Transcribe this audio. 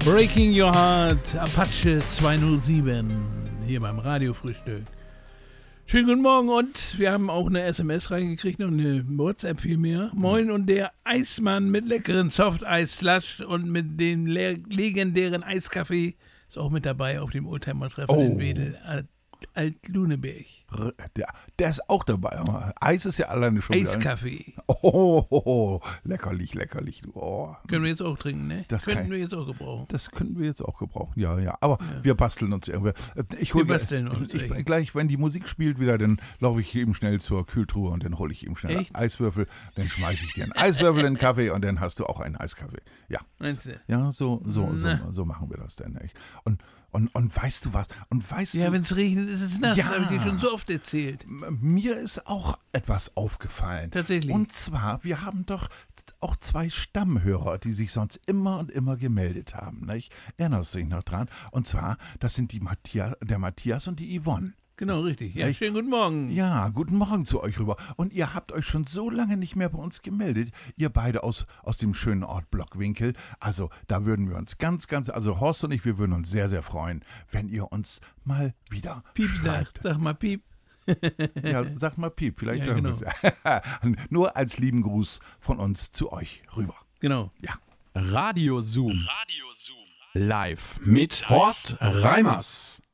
Breaking Your Heart, Apache 207, hier beim Radiofrühstück. Schönen guten Morgen und wir haben auch eine SMS reingekriegt und eine WhatsApp vielmehr. Moin und der Eismann mit leckeren Softeis-Slush und mit dem legendären Eiskaffee ist auch mit dabei auf dem Oldtimer-Treffen in Wedel, Alt-Luneberg. Der ist auch dabei. Eis ist ja alleine schon Eiskaffee. Oh, leckerlich, du. Oh. Können wir jetzt auch trinken, ne? Das könnten wir jetzt auch gebrauchen. Das können wir jetzt auch gebrauchen, ja. Aber wir basteln uns irgendwie. Wir basteln uns. Gleich, wenn die Musik spielt wieder, dann laufe ich eben schnell zur Kühltruhe und dann hole ich eben schnell Eiswürfel. Dann schmeiße ich dir einen Eiswürfel in den Kaffee und dann hast du auch einen Eiskaffee. Ja. Meinst du? Ja, so machen wir das dann. Und weißt du was? Ja, wenn es regnet, ist es nass. Das habe ich dir schon so oft erzählt. Mir ist auch etwas aufgefallen. Tatsächlich. Und zwar, wir haben doch auch 2 Stammhörer, die sich sonst immer und immer gemeldet haben. Nicht? Erinnerst du dich noch dran? Und zwar, das sind der Matthias und die Yvonne. Genau, richtig. Ja, schönen guten Morgen. Ja, guten Morgen zu euch rüber. Und ihr habt euch schon so lange nicht mehr bei uns gemeldet. Ihr beide aus dem schönen Ort Blockwinkel. Also da würden wir uns also Horst und ich, wir würden uns sehr, sehr freuen, wenn ihr uns mal wieder Piep schreibt. sag mal Piep. Ja, sag mal Piep, vielleicht ja, genau. Nur als lieben Gruß von uns zu euch rüber. Genau. Ja. Radio Zoom. Live mit Horst Reimers.